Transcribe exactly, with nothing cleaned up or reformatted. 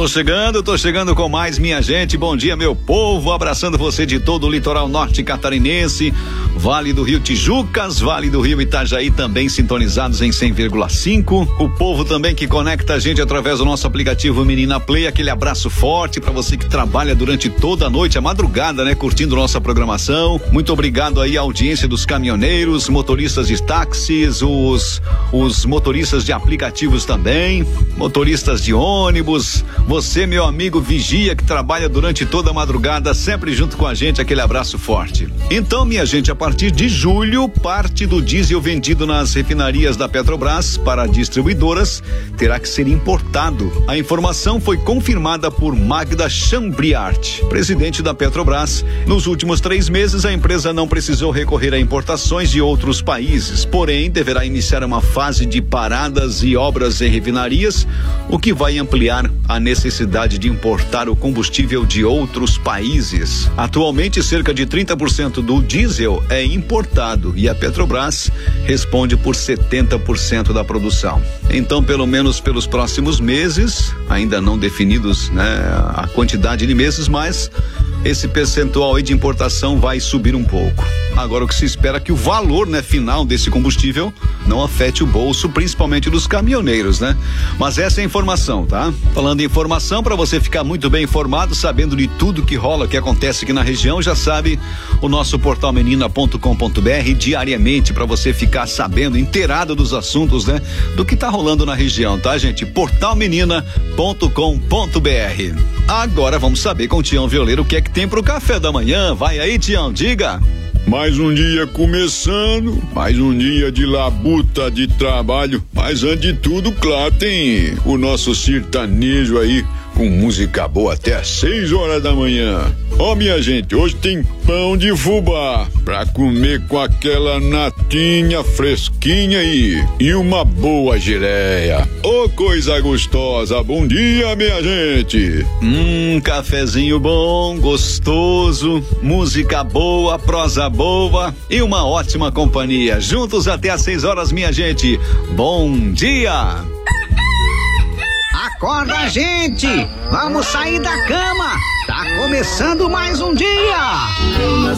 Tô chegando, tô chegando com mais, minha gente. Bom dia, meu povo. Abraçando você de todo o litoral norte catarinense, Vale do Rio Tijucas, Vale do Rio Itajaí, também sintonizados em cem vírgula cinco. O povo também que conecta a gente através do nosso aplicativo Menina Play. Aquele abraço forte para você que trabalha durante toda a noite, a madrugada, né? Curtindo nossa programação. Muito obrigado aí à audiência dos caminhoneiros, motoristas de táxis, os, os motoristas de aplicativos também, motoristas de ônibus. Você, meu amigo vigia, que trabalha durante toda a madrugada, sempre junto com a gente, aquele abraço forte. Então, minha gente, a partir de julho, parte do diesel vendido nas refinarias da Petrobras para distribuidoras terá que ser importado. A informação foi confirmada por Magda Chambriart, presidente da Petrobras. Nos últimos três meses, a empresa não precisou recorrer a importações de outros países, porém, deverá iniciar uma fase de paradas e obras em refinarias, o que vai ampliar a necessidade de importar o combustível de outros países. Atualmente, cerca de trinta por cento do diesel é importado e a Petrobras responde por setenta por cento da produção. Então, pelo menos pelos próximos meses, ainda não definidos, né, a quantidade de meses, mas esse percentual aí de importação vai subir um pouco. Agora, o que se espera é que o valor, né, final desse combustível não afete o bolso, principalmente dos caminhoneiros, né? Mas essa é a informação, tá? Falando em informação, para você ficar muito bem informado, sabendo de tudo que rola, que acontece aqui na região, já sabe, o nosso portal menina ponto com ponto br diariamente, para você ficar sabendo, inteirado dos assuntos, né? Do que tá rolando na região, tá, gente? portal menina ponto com ponto br. Agora vamos saber com o Tião Violeiro o que é que tem pro café da manhã. Vai aí, Tião, diga. Mais um dia começando, mais um dia de labuta, de trabalho, mas antes de tudo, claro, tem o nosso sertanejo aí, com música boa até às seis horas da manhã. Ó, oh, minha gente, hoje tem pão de fubá pra comer com aquela natinha fresquinha aí e uma boa gireia. Ô, oh, coisa gostosa, bom dia, minha gente. Hum, cafezinho bom, gostoso, música boa, prosa boa e uma ótima companhia. Juntos até às seis horas, minha gente. Bom dia. Acorda, gente! Vamos sair da cama! Tá começando mais um dia!